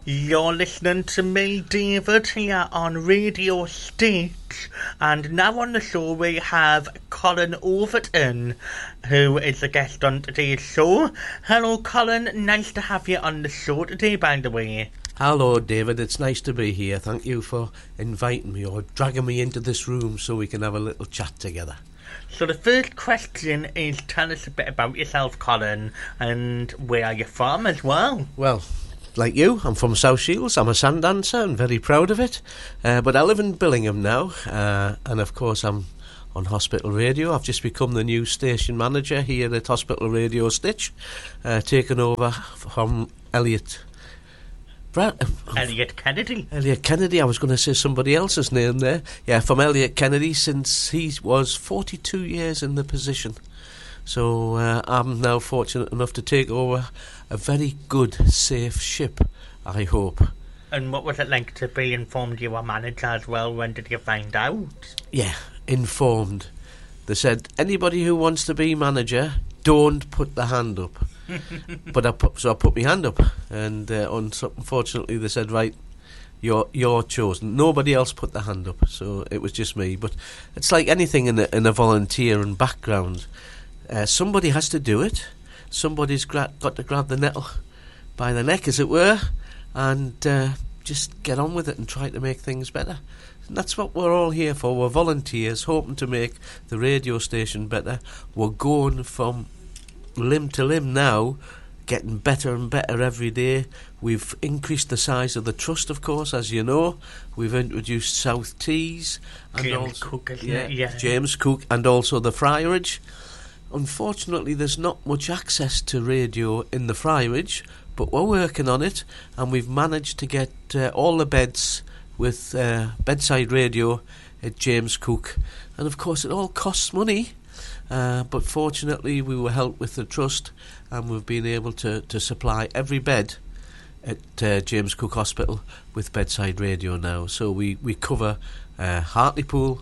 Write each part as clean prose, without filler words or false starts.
You're listening to me, David, here on Radio Stitch, and now on the show we have Colin Overton, who is a guest on today's show. Hello, Colin. Nice to have you on the show today, by the way. Hello, David. It's nice to be here. Thank you for inviting me or dragging me into this room so we can have a little chat together. So the first question is, tell us a bit about yourself, Colin, and where are you from as well? Well, like you, I'm from South Shields. I'm a sand dancer and very proud of it. But I live in Billingham now, and of course I'm on Hospital Radio. I've just become the new station manager here at Hospital Radio Stitch, taken over from Elliot Kennedy. Elliot Kennedy. I was going to say somebody else's name there. Yeah, from Elliot Kennedy, since he was 42 years in the position. So I'm now fortunate enough to take over a very good, safe ship, I hope. And what was it like to be informed you were manager as well? When did you find out? Yeah, informed. They said, anybody who wants to be manager, don't put the hand up. But I put my hand up, and unfortunately they said, right, you're chosen. Nobody else put the hand up, so it was just me. But it's like anything in a volunteer and background. Somebody has to do it. Somebody's got to grab the nettle by the neck, as it were, and just get on with it and try to make things better. And that's what we're all here for. We're volunteers hoping to make the radio station better. We're going from limb to limb now, getting better and better every day. We've increased the size of the trust, of course, as you know. We've introduced South Tees and James Cook, isn't it? Yeah. James Cook, and also the Friarage. Unfortunately, there's not much access to radio in the Friarage, but we're working on it, and we've managed to get all the beds with bedside radio at James Cook. And of course, it all costs money, but fortunately, we were helped with the trust, and we've been able to supply every bed at James Cook Hospital with bedside radio now. So we cover Hartlepool,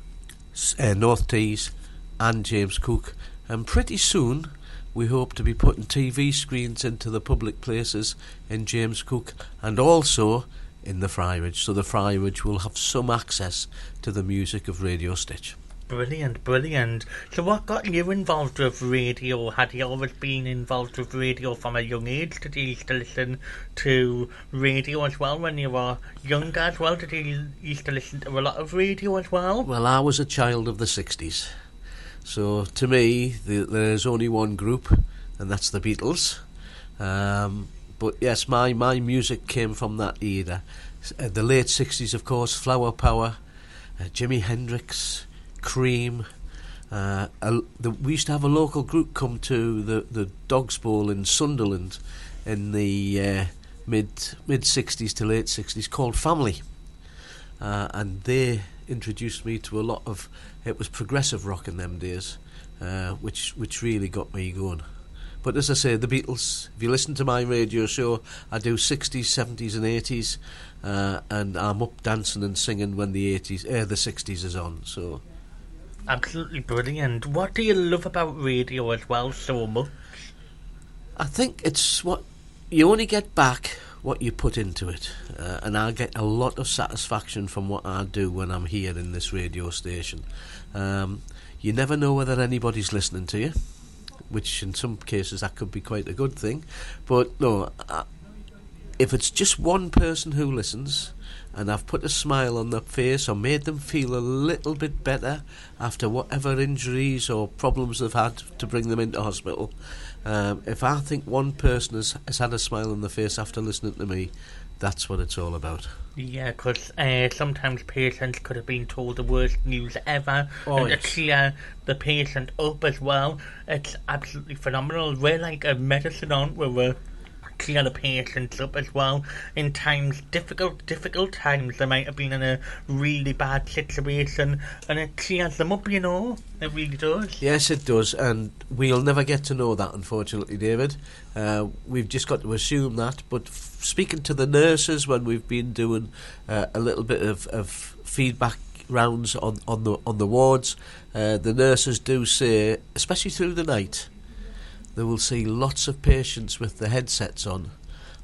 North Tees, and James Cook. And pretty soon we hope to be putting TV screens into the public places in James Cook and also in the Friarage. So the Friarage will have some access to the music of Radio Stitch. Brilliant, brilliant. So what got you involved with radio? Had you always been involved with radio from a young age? Did you used to listen to radio as well when you were younger as well? Did you used to listen to a lot of radio as well? Well, I was a child of the 60s. So to me, there's only one group, and that's the Beatles. But yes, my music came from that era. The late 60s, of course, Flower Power, Jimi Hendrix, Cream. We used to have a local group come to the Dogs Bowl in Sunderland in the mid-60s to late 60s called Family. And they introduced me to a lot of, it was progressive rock in them days, which really got me going. But as I say, the Beatles, if you listen to my radio show, I do 60s, 70s and 80s, and I'm up dancing and singing when the 60s is on. So absolutely brilliant. What do you love about radio as well so much? I think it's what you only get back what you put into it, and I get a lot of satisfaction from what I do when I'm here in this radio station. You never know whether anybody's listening to you, which in some cases that could be quite a good thing, but no, if it's just one person who listens and I've put a smile on their face or made them feel a little bit better after whatever injuries or problems they've had to bring them into hospital, if I think one person has had a smile on their face after listening to me, that's what it's all about. Yeah, because sometimes patients could have been told the worst news ever, and yes. to cheer the patient up as well, it's absolutely phenomenal. We're like a medicine, aren't we? We're cheer the patients up as well in times, difficult times. They might have been in a really bad situation, and it cheers them up, you know. It really does. Yes, it does, and we'll never get to know that, unfortunately, David. We've just got to assume that. But speaking to the nurses when we've been doing a little bit of feedback rounds on the wards, the nurses do say, especially through the night, they will see lots of patients with the headsets on,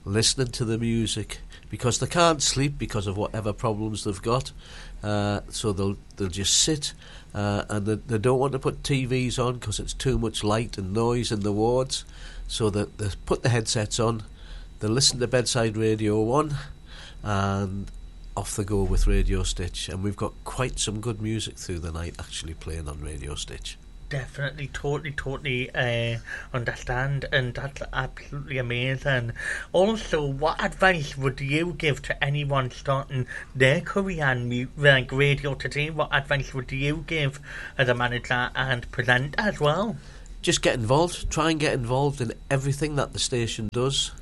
listening to the music, because they can't sleep because of whatever problems they've got. So they'll just sit, and they don't want to put TVs on because it's too much light and noise in the wards. So they put the headsets on, they listen to Bedside Radio 1, and off they go with Radio Stitch. And we've got quite some good music through the night actually playing on Radio Stitch. Definitely, totally understand, and that's absolutely amazing. Also, what advice would you give to anyone starting their career in radio today? What advice would you give as a manager and presenter as well? Just get involved. Try and get involved in everything that the station does.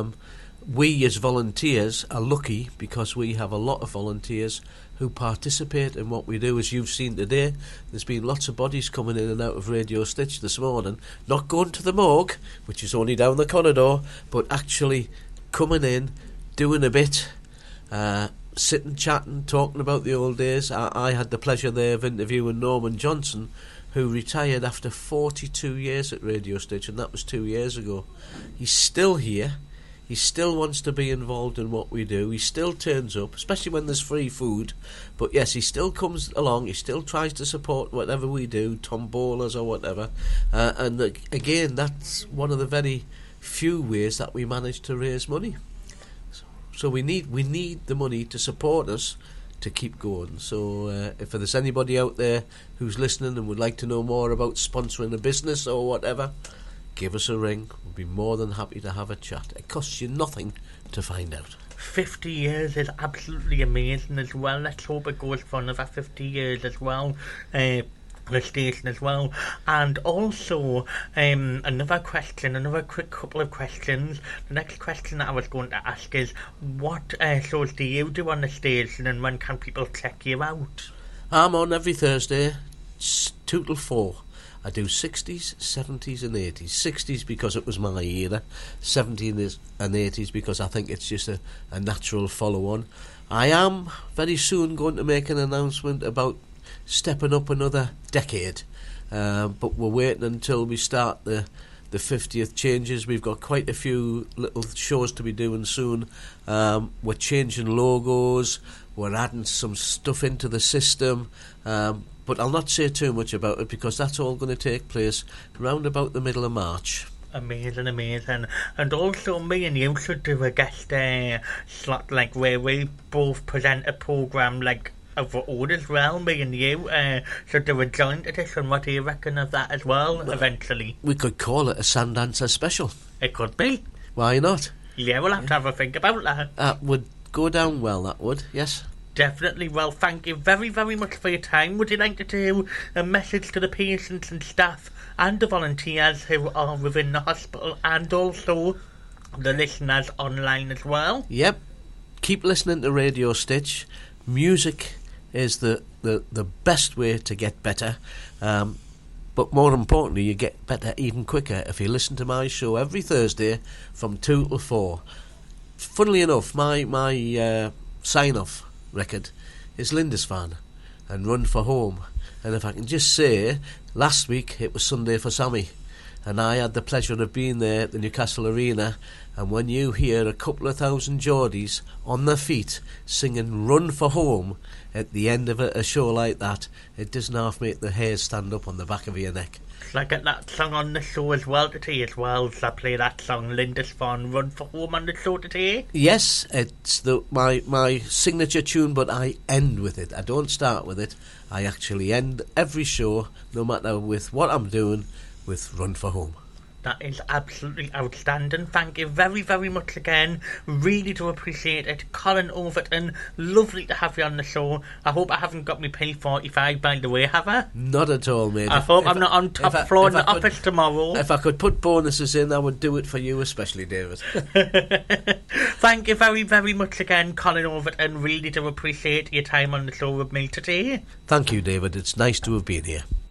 We as volunteers are lucky because we have a lot of volunteers who participate in what we do. As you've seen today, there's been lots of bodies coming in and out of Radio Stitch this morning, not going to the morgue, which is only down the corridor, but actually coming in, doing a bit, sitting, chatting, talking about the old days. I had the pleasure there of interviewing Norman Johnson, who retired after 42 years at Radio Stitch, and that was 2 years ago. He's still here. He still wants to be involved in what we do. He still turns up, especially when there's free food. But yes, he still comes along. He still tries to support whatever we do, tombolas or whatever. And again, that's one of the very few ways that we manage to raise money. So we need the money to support us to keep going. So if there's anybody out there who's listening and would like to know more about sponsoring a business or whatever, give us a ring. We'll be more than happy to have a chat. It costs you nothing to find out. 50 years is absolutely amazing as well. Let's hope it goes for another 50 years as well. The station as well. And also another quick couple of questions. The next question that I was going to ask is, what shows do you do on the station, and when can people check you out? I'm on every Thursday, 2 till 4. I do 60s, 70s and 80s. 60s because it was my era. 70s and 80s because I think it's just a natural follow-on. I am very soon going to make an announcement about stepping up another decade. But we're waiting until we start the 50th changes. We've got quite a few little shows to be doing soon. We're changing logos. We're adding some stuff into the system. But I'll not say too much about it because that's all going to take place around about the middle of March. Amazing. And also me and you should do a guest slot, like where we both present a programme like of our own as well. Me and you should do a joint edition. What do you reckon of that as well, eventually? We could call it a Sandancer special. It could be. Why not? Yeah, we'll have to have a think about that. That would go down well, that would, yes. Definitely. Well, thank you very, very much for your time. Would you like to do a message to the patients and staff and the volunteers who are within the hospital, and also the listeners online as well? Yep. Keep listening to Radio Stitch. Music is the best way to get better. But more importantly, you get better even quicker if you listen to my show every Thursday from 2 till 4. Funnily enough, my sign-off record is Lindisfarne and Run for Home. And if I can just say, last week it was Sunday for Sammy, and I had the pleasure of being there at the Newcastle Arena. And when you hear a couple of thousand Geordies on their feet singing Run for Home at the end of a show like that, it doesn't half make the hairs stand up on the back of your neck. I get that song on the show as well today as well, so I play that song Lindisfarne Run for Home on the show today. Yes, it's my signature tune, but I end with it. I don't start with it. I actually end every show, no matter with what I'm doing, with Run for Home. That is absolutely outstanding. Thank you very, very much again. Really do appreciate it. Colin Overton, lovely to have you on the show. I hope I haven't got me P45, by the way, have I? Not at all, mate. I hope I'm not on top floor in the office tomorrow. If I could put bonuses in, I would do it for you especially, David. Thank you very, very much again, Colin Overton. Really do appreciate your time on the show with me today. Thank you, David. It's nice to have been here.